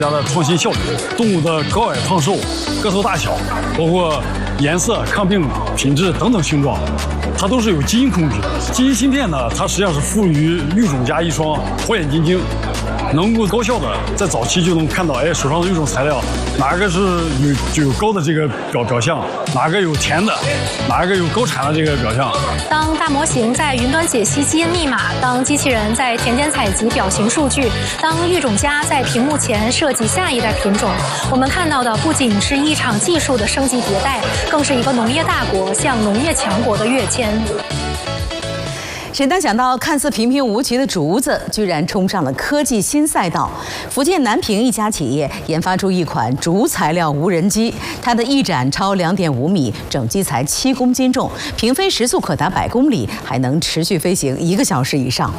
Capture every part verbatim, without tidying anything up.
家的创新效果，动物的高矮胖瘦、个头大小，包括颜色、抗病品质等等性状，它都是有基因控制的。基因芯片呢，它实际上是赋予育种家一双火眼金睛，能够高效的在早期就能看到，哎，手上的育种材料哪个是有就有高的这个表表象，哪个有甜的，哪个有高产的这个表象。 当大模型在云端解析基因密码，当机器人在田间采集表型数据，当育种家在屏幕前设计下一代品种，我们看到的不仅是一场技术的升级迭代，更是一个农业大国向农业强国的跃迁。 谁能想到，看似平平无奇的竹子，居然冲上了科技新赛道？福建南平一家企业研发出一款竹材料无人机，它的翼展超两点五米，整机才七公斤重，平飞时速可达百公里，还能持续飞行一个小时以上。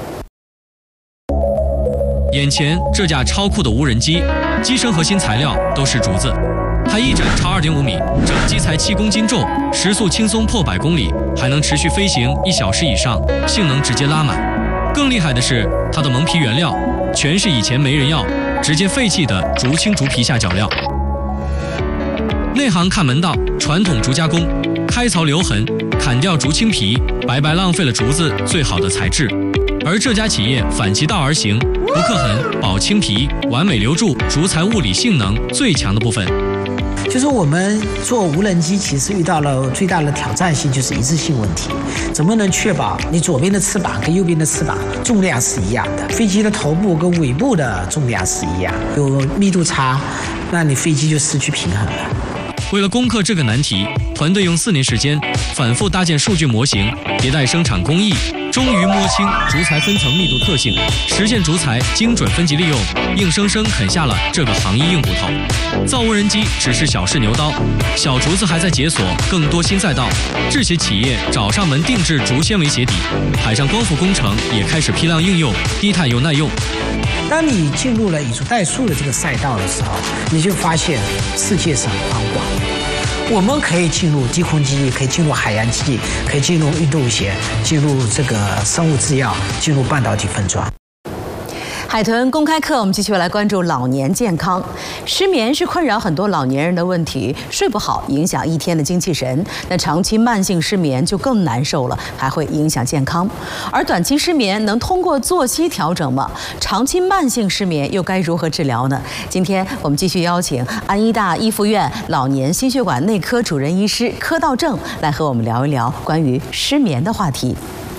眼前这架超酷的无人机，机身核心材料都是竹子。它翼展超二点五米，整机才七公斤重，时速轻松破百公里，还能持续飞行一小时以上，性能直接拉满。更厉害的是，它的蒙皮原料全是以前没人要、直接废弃的竹青竹皮下脚料。内行看门道，传统竹加工，开槽留痕，砍掉竹青皮，白白浪费了竹子最好的材质。而这家企业反其道而行，不刻痕、保青皮，完美留住竹材物理性能最强的部分。 就是我们做无人机，其实遇到了最大的挑战性，就是一致性问题。怎么能确保你左边的翅膀跟右边的翅膀重量是一样的？飞机的头部跟尾部的重量是一样，有密度差，那你飞机就失去平衡了。 为了攻克这个难题，团队用四年时间反复搭建数据模型，迭代生产工艺，终于摸清竹材分层密度特性，实现竹材精准分级利用，硬生生啃下了这个行业硬骨头。造无人机只是小试牛刀，小竹子还在解锁更多新赛道。制鞋企业找上门定制竹纤维鞋底，海上光伏工程也开始批量应用，低碳又耐用。 当你进入了以竹代数的这个赛道的时候，你就发现世界是很宽广。我们可以进入低空机，可以进入海洋机，可以进入运动鞋，进入这个生物制药，进入半导体分装。 海豚公开课，我们继续来关注老年健康。失眠是困扰很多老年人的问题，睡不好影响一天的精气神。那长期慢性失眠就更难受了，还会影响健康。而短期失眠能通过作息调整吗？长期慢性失眠又该如何治疗呢？今天我们继续邀请安医大一附院老年心血管内科主任医师柯道正来和我们聊一聊关于失眠的话题。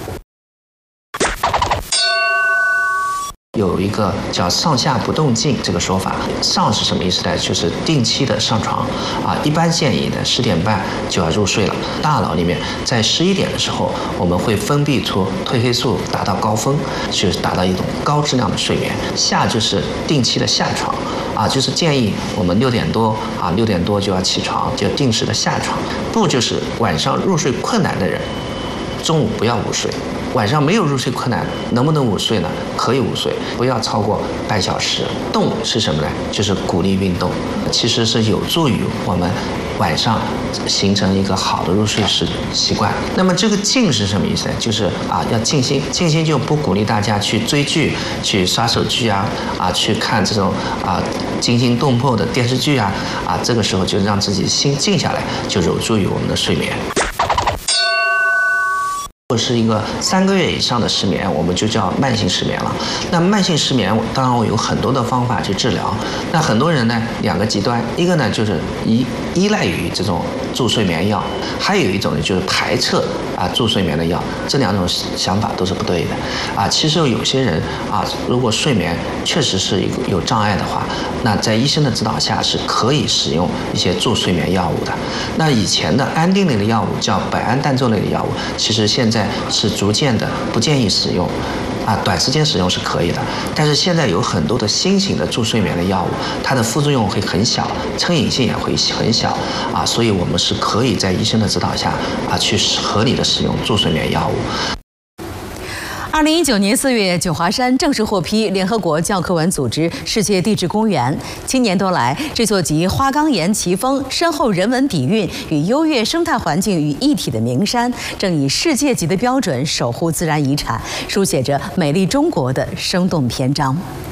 有一个叫上下不动静这个说法，上是什么意思呢？就是定期的上床啊，一般建议呢十点半就要入睡了。大脑里面在十一点的时候，我们会分泌出褪黑素，达到高峰，就是达到一种高质量的睡眠。下就是定期的下床啊，就是建议我们六点多啊六点多就要起床，就定时的下床。不就是晚上入睡困难的人，中午不要午睡。晚上没有入睡困难，能不能午睡呢？可以午睡，不要超过半小时。动是什么呢？就是鼓励运动，其实是有助于我们晚上形成一个好的入睡习习惯。那么这个静是什么意思呢？就是啊，要静心。静心就不鼓励大家去追剧、去刷手机啊，啊，去看这种啊惊心动魄的电视剧啊，啊，这个时候就让自己心静下来，就有助于我们的睡眠。如果是一个三个月以上的失眠，我们就叫慢性失眠了。那慢性失眠，当然我有很多的方法去治疗。那很多人呢，两个极端，一个呢就是依依赖于这种助睡眠药，还有一种呢就是排斥啊助睡眠的药。这两种想法都是不对的啊。其实有些人啊，如果睡眠确实是一个有障碍的话，那在医生的指导下是可以使用一些助睡眠药物的。那以前的安定类的药物叫苯胺氮唑类的药物，其实现在是逐渐的不建议使用，啊，短时间使用是可以的，但是现在有很多的新型的助睡眠的药物，它的副作用会很小，成瘾性也会很小，啊，所以我们是可以在医生的指导下啊去合理的使用助睡眠药物。 二零一九年四月，九华山正式获批联合国教科文组织世界地质公园。七年多来，这座集花岗岩奇峰、深厚人文底蕴与优越生态环境于一体的名山，正以世界级的标准守护自然遗产，书写着美丽中国的生动篇章。